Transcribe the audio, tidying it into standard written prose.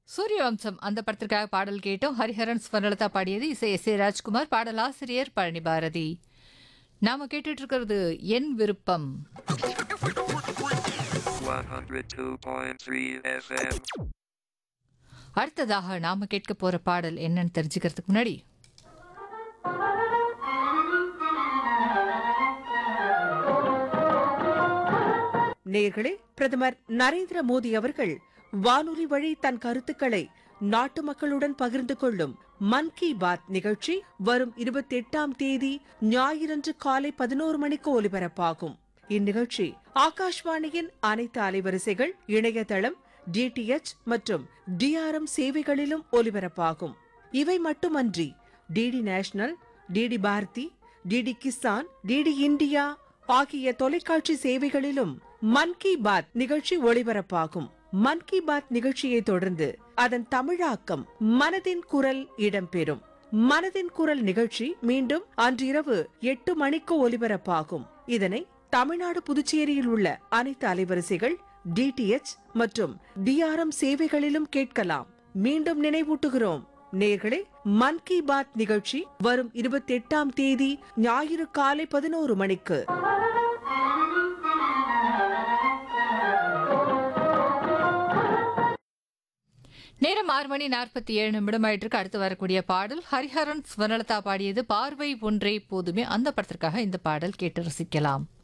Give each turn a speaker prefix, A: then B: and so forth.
A: சூரியவம்சம் அந்த படத்திற்காக பாடல் கேட்டோம். ஹரிஹரன் ஸ்வர்ணலதா பாடியது. இசை எஸ் ஏ ராஜ்குமார். பாடலாசிரியர் பழனி பாரதி. நாம கேட்டுட்டு இருக்கிறது என் விருப்பம்.
B: 102.3 FM.
A: அடுத்ததாக நாம கேட்க போற பாடல் என்னன்னு தெரிஞ்சுக்கிறதுக்கு முன்னாடி
C: நேயர்களே, பிரதமர் நரேந்திர மோடி அவர்கள் வானொலி வழி தன் கருத்துக்களை நாட்டு மக்களுடன் பகிர்ந்து கொள்ளும் மன் கி பாத் நிகழ்ச்சி வரும் 28ஆம் தேதி ஞாயிறன்று காலை 11 மணிக்கு ஒலிபரப்பாகும். இந்நிகழ்ச்சி ஆகாஷ்வாணியின் அனைத்து அலைவரிசைகள், இணையதளம், டிடிஎச் மற்றும் டிஆர்எம் சேவைகளிலும் ஒலிபரப்பாகும். இவை மட்டுமன்றி DD national, DD Bharathi, DD Kisan, DD India ஆகிய தொலைக்காட்சி சேவைகளிலும் மன் கி பாத் நிகழ்ச்சி ஒளிபரப்பாகும். மன் கி பாத் நிகழ்ச்சியை தொடர்ந்து அதன் தமிழாக்கம் மனதின் குரல் இடம்பெறும். மனதின் குரல் நிகழ்ச்சி மீண்டும் அன்றிரவு 8 மணிக்கு ஒலிபரப்பாகும். இதனை தமிழ்நாடு, புதுச்சேரியில் உள்ள அனைத்து அலைவரிசைகள், டிடிஎச் மற்றும் டிஆர்எம் சேவைகளிலும் கேட்கலாம். மீண்டும் நினைவூட்டுகிறோம் நேயர்களே, மன் கி பாத் நிகழ்ச்சி வரும் 28ஆம் தேதி ஞாயிறு காலை 11 மணிக்கு.
A: நேரம் 6:47 ஆயிட்டிருக்கு. அடுத்து வரக்கூடிய பாடல் ஹரிஹரன் ஸ்வர்ணலதா பாடியது. பார்வை ஒன்றே போதுமே அந்த படத்திற்காக இந்த பாடல் கேட்டு ரசிக்கலாம்.